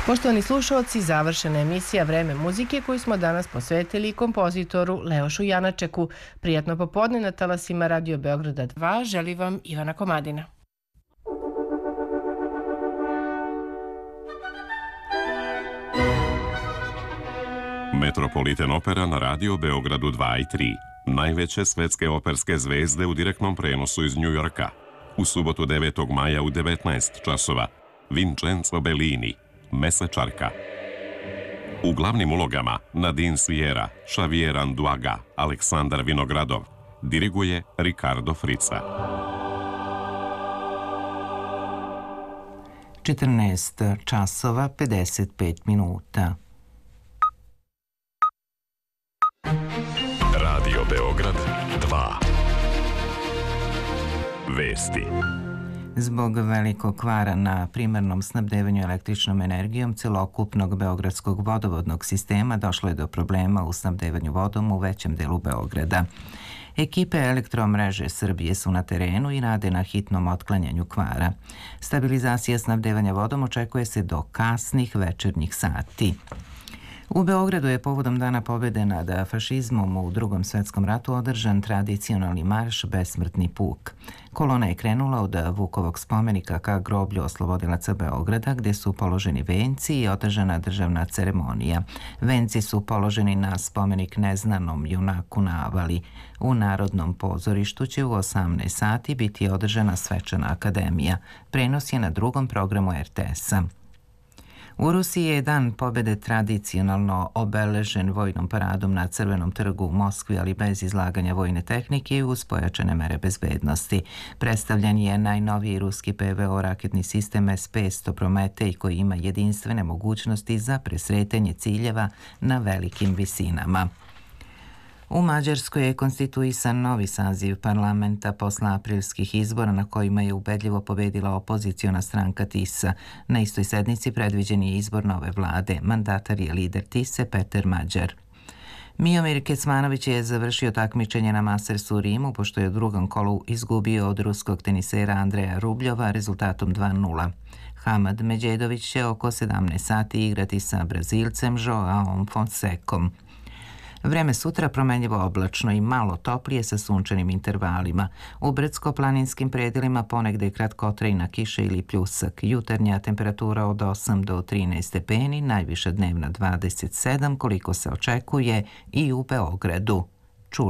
Poštovani slušalci, završena emisija Vreme muzike koju smo danas posvetili kompozitoru Leošu Janačeku. Prijatno popodne na talasima Radio Beograda 2 želi vam Ivana Komadina. Metropolitan opera na Radio Beogradu 2 i 3. Najveće svetske operske zvezde u direktnom prenosu iz Njujorka. U subotu 9. maja u 19 časova. Vincenzo Bellini, Mesečarka. U glavnim ulogama Nadine Sierra, Xavier Anduaga, Aleksandar Vinogradov. Diriguje Ricardo Frica. 14 časova 55 minuta. Radio Beograd 2. Vesti. Zbog velikog kvara na primarnom snabdevanju električnom energijom celokupnog beogradskog vodovodnog sistema došlo je do problema u snabdevanju vodom u većem delu Beograda. Ekipe Elektromreže Srbije su na terenu i rade na hitnom otklanjanju kvara. Stabilizacija snabdevanja vodom očekuje se do kasnih večernjih sati. U Beogradu je povodom Dana pobjede nad fašizmom u Drugom svetskom ratu održan tradicionalni marš Besmrtni puk. Kolona je krenula od Vukovog spomenika ka groblju oslobodilaca Beograda, gdje su položeni venci i održana državna ceremonija. Venci su položeni na spomenik neznanom junaku na Avali. U Narodnom pozorištu će u 18 sati biti održana svečana akademija. Prenos je na drugom programu RTS-a. U Rusiji je Dan pobjede tradicionalno obeležen vojnom paradom na Crvenom trgu u Moskvi, ali bez izlaganja vojne tehnike i uz pojačane mere bezbednosti. Predstavljen je najnoviji ruski PVO raketni sistem S-500 Prometej koji ima jedinstvene mogućnosti za presretanje ciljeva na velikim visinama. U Mađarskoj je konstituisan novi saziv parlamenta posle aprilskih izbora na kojima je ubedljivo pobedila opoziciona stranka TIS-a. Na istoj sednici predviđen je izbor nove vlade. Mandatar je lider TIS-e Peter Mađar. Miomir Kecmanović je završio takmičenje na Mastersu u Rimu pošto je u drugom kolu izgubio od ruskog tenisera Andreja Rubljova rezultatom 2:0. Hamad Međedović će oko 17 sati igrati sa Brazilcem Joaom Fonsecom. Vreme sutra promenljivo oblačno i malo toplije sa sunčanim intervalima. U brdsko-planinskim predelima ponegde kratkotrajna kiša ili pljusak. Jutarnja temperatura od 8 do 13 stepeni, najviša dnevna 27, koliko se očekuje i u Beogradu.